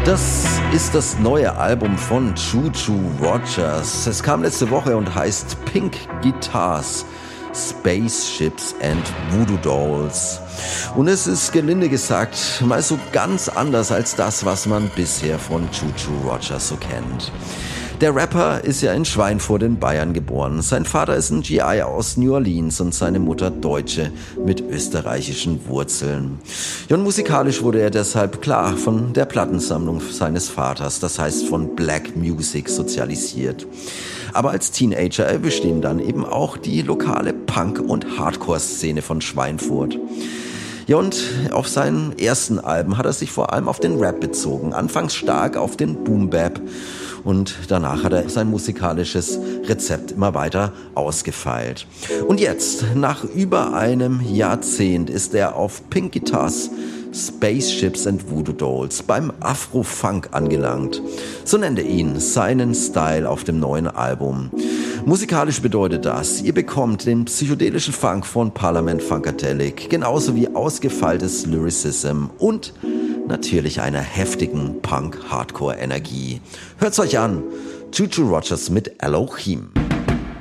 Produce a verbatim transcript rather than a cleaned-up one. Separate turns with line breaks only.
Das ist das neue Album von Choo Choo Rogers. Es kam letzte Woche und heißt Pink Guitars, Spaceships and Voodoo Dolls. Und es ist gelinde gesagt mal so ganz anders als das, was man bisher von Choo Choo Rogers so kennt. Der Rapper ist ja in Schweinfurt in Bayern geboren. Sein Vater ist ein G I aus New Orleans und seine Mutter Deutsche mit österreichischen Wurzeln. Ja, und musikalisch wurde er deshalb klar von der Plattensammlung seines Vaters, das heißt von Black Music, sozialisiert. Aber als Teenager erwischt ihn dann eben auch die lokale Punk- und Hardcore-Szene von Schweinfurt. Ja, und auf seinen ersten Alben hat er sich vor allem auf den Rap bezogen, anfangs stark auf den Boom-Bap. Und danach hat er sein musikalisches Rezept immer weiter ausgefeilt. Und jetzt, nach über einem Jahrzehnt, ist er auf Pink Guitars, Spaceships and Voodoo Dolls beim Afro-Funk angelangt. So nennt er ihn, seinen Style auf dem neuen Album. Musikalisch bedeutet das, ihr bekommt den psychedelischen Funk von Parliament Funkadelic, genauso wie ausgefeiltes Lyricism und natürlich einer heftigen Punk-Hardcore-Energie. Hört's euch an, Choo Choo Rogers mit Elohim.